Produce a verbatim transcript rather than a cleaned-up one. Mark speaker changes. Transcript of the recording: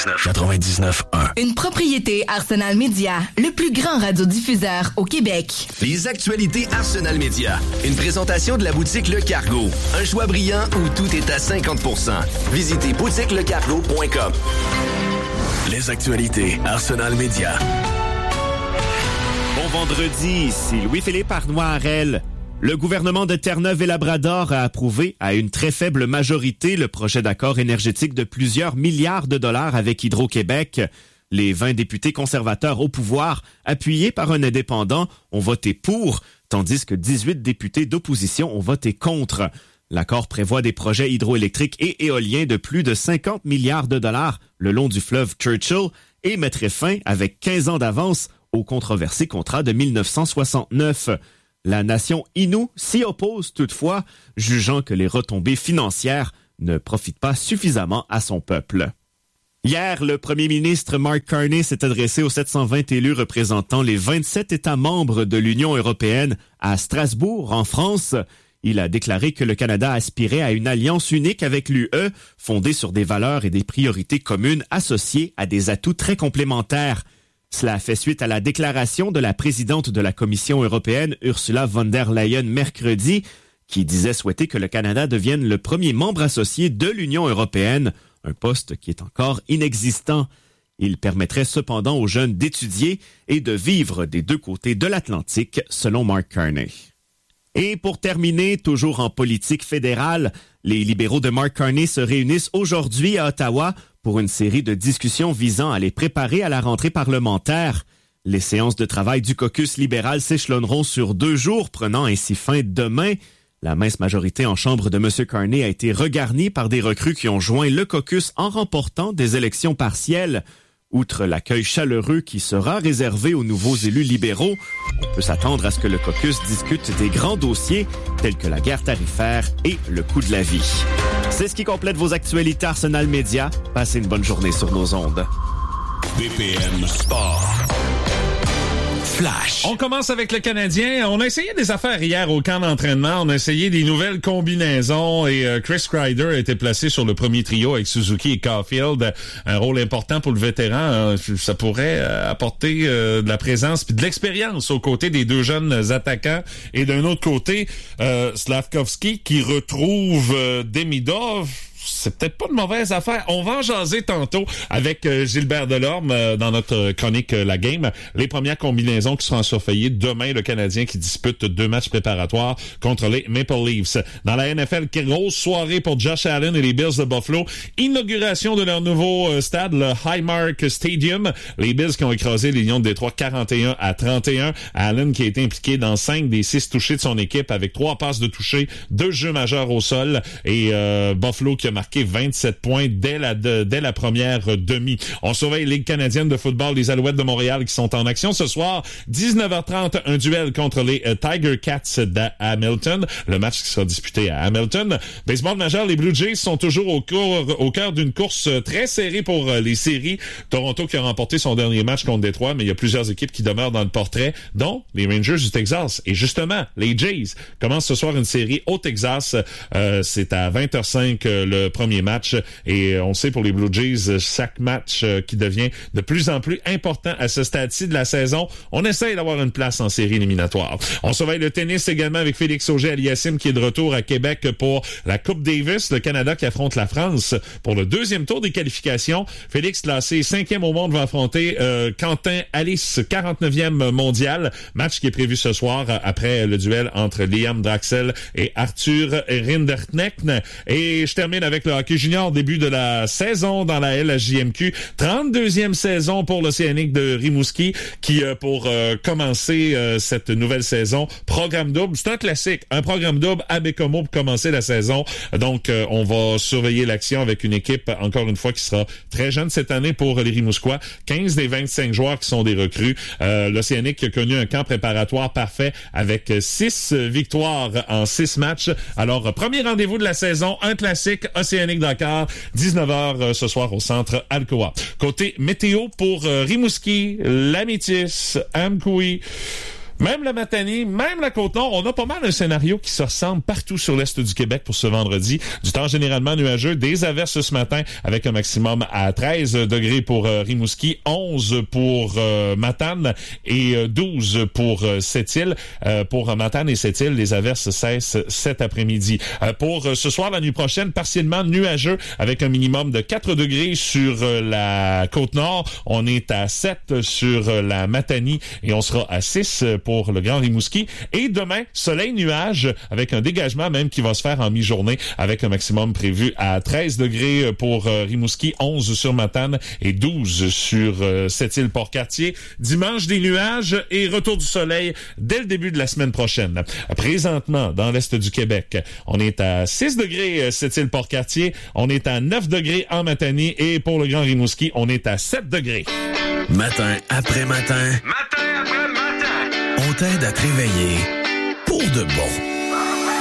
Speaker 1: quatre-vingt-dix-neuf quatre-vingt-dix-neuf un.
Speaker 2: Une propriété Arsenal Média, le plus grand radiodiffuseur au Québec.
Speaker 3: Les actualités Arsenal Média. Une présentation de la boutique Le Cargo. Un choix brillant où tout est à cinquante pour cent. Visitez boutique le cargo point com.
Speaker 1: Les actualités Arsenal Média.
Speaker 4: Bon vendredi, ici Louis-Philippe Arnois-Harel. Le gouvernement de Terre-Neuve et Labrador a approuvé à une très faible majorité le projet d'accord énergétique de plusieurs milliards de dollars avec Hydro-Québec. Les vingt députés conservateurs au pouvoir, appuyés par un indépendant, ont voté pour, tandis que dix-huit députés d'opposition ont voté contre. L'accord prévoit des projets hydroélectriques et éoliens de plus de cinquante milliards de dollars le long du fleuve Churchill et mettrait fin, avec quinze ans d'avance, au controversé contrat de dix-neuf cent soixante-neuf. La nation Innu s'y oppose toutefois, jugeant que les retombées financières ne profitent pas suffisamment à son peuple. Hier, le premier ministre Mark Carney s'est adressé aux sept cent vingt élus représentant les vingt-sept États membres de l'Union européenne à Strasbourg, en France. Il a déclaré que le Canada aspirait à une alliance unique avec l'U E, fondée sur des valeurs et des priorités communes associées à des atouts très complémentaires. Cela fait suite à la déclaration de la présidente de la Commission européenne, Ursula von der Leyen, mercredi, qui disait souhaiter que le Canada devienne le premier membre associé de l'Union européenne, un poste qui est encore inexistant. Il permettrait cependant aux jeunes d'étudier et de vivre des deux côtés de l'Atlantique, selon Mark Carney. Et pour terminer, toujours en politique fédérale, les libéraux de Mark Carney se réunissent aujourd'hui à Ottawa pour une série de discussions visant à les préparer à la rentrée parlementaire. Les séances de travail du caucus libéral s'échelonneront sur deux jours, prenant ainsi fin demain. La mince majorité en chambre de M. Carney a été regarnie par des recrues qui ont joint le caucus en remportant des élections partielles. Outre l'accueil chaleureux qui sera réservé aux nouveaux élus libéraux, on peut s'attendre à ce que le caucus discute des grands dossiers tels que la guerre tarifaire et le coût de la vie. C'est ce qui complète vos actualités Arsenal Média. Passez une bonne journée sur nos ondes.
Speaker 1: B P M Sport. Flash.
Speaker 5: On commence avec le Canadien. On a essayé des affaires hier au camp d'entraînement. On a essayé des nouvelles combinaisons et euh, Chris Kreider a été placé sur le premier trio avec Suzuki et Caulfield. Un rôle important pour le vétéran. Euh, ça pourrait euh, apporter euh, de la présence puis de l'expérience aux côtés des deux jeunes attaquants. Et d'un autre côté, euh, Slavkovski qui retrouve euh, Demidov. C'est peut-être pas de mauvaise affaire. On va en jaser tantôt avec euh, Gilbert Delorme euh, dans notre chronique euh, La Game. Les premières combinaisons qui seront surveillées demain, le Canadien qui dispute deux matchs préparatoires contre les Maple Leafs. Dans la N F L, grosse soirée pour Josh Allen et les Bills de Buffalo. Inauguration de leur nouveau euh, stade, le Highmark Stadium. Les Bills qui ont écrasé les Lions de Détroit quarante et un à trente et un. Allen qui a été impliqué dans cinq des six touchés de son équipe avec trois passes de toucher, deux jeux majeurs au sol et euh, Buffalo qui a marqué vingt-sept points dès la de, dès la première demi. On surveille Ligue canadienne de football, les Alouettes de Montréal qui sont en action ce soir. dix-neuf heures trente, un duel contre les uh, Tiger Cats d'Hamilton. Le match qui sera disputé à Hamilton. Baseball majeur, les Blue Jays sont toujours au, cours, au cœur d'une course très serrée pour uh, les séries. Toronto qui a remporté son dernier match contre Détroit, mais il y a plusieurs équipes qui demeurent dans le portrait, dont les Rangers du Texas. Et justement, les Jays commencent ce soir une série au Texas. Euh, c'est à vingt heures cinq euh, le premier match et on sait pour les Blue Jays, chaque match qui devient de plus en plus important à ce stade-ci de la saison. On essaye d'avoir une place en série éliminatoire. On surveille le tennis également avec Félix Auger-Aliassime qui est de retour à Québec pour la Coupe Davis. Le Canada qui affronte la France pour le deuxième tour des qualifications. Félix classé cinquième au monde va affronter euh, Quentin Alice, quarante-neuvième mondial. Match qui est prévu ce soir après le duel entre Liam Draxel et Arthur Rinderknecht. Et je termine avec le hockey junior, début de la saison dans la L H J M Q. trente-deuxième saison pour l'Océanique de Rimouski qui, euh, pour euh, commencer euh, cette nouvelle saison, programme double. C'est un classique, un programme double à Bécomo pour commencer la saison. Donc, euh, on va surveiller l'action avec une équipe, encore une fois, qui sera très jeune cette année pour les Rimousquois. quinze des vingt-cinq joueurs qui sont des recrues. Euh, L'Océanique qui a connu un camp préparatoire parfait avec six victoires en six matchs. Alors, premier rendez-vous de la saison, un classique, Océanique Dakar, dix-neuf heures ce soir au centre Alcoa. Côté météo pour euh, Rimouski, L'Amétis, Amkoui, Même la Matanie, même la Côte-Nord, on a pas mal un scénario qui se ressemble partout sur l'est du Québec pour ce vendredi. Du temps généralement nuageux, des averses ce matin avec un maximum à treize degrés pour euh, Rimouski, onze pour euh, Matane et euh, douze pour euh, Sept-Îles. Euh, pour Matane et Sept-Îles, les averses cessent cet après-midi. Euh, pour euh, ce soir, la nuit prochaine, partiellement nuageux avec un minimum de quatre degrés sur euh, la Côte-Nord. On est à sept sur euh, la Matanie et on sera à six pour pour le Grand Rimouski. Et demain, soleil-nuage avec un dégagement même qui va se faire en mi-journée avec un maximum prévu à treize degrés pour euh, Rimouski, onze sur Matane et douze sur euh, Sept-Îles-Port-Cartier. Dimanche, des nuages et retour du soleil dès le début de la semaine prochaine. Présentement, dans l'est du Québec, on est à six degrés Sept-Îles-Port-Cartier, on est à neuf degrés en Matanie et pour le Grand Rimouski, on est à sept degrés.
Speaker 1: Matin après matin.
Speaker 3: Matin après matin.
Speaker 1: On t'aide à te réveiller pour de bon.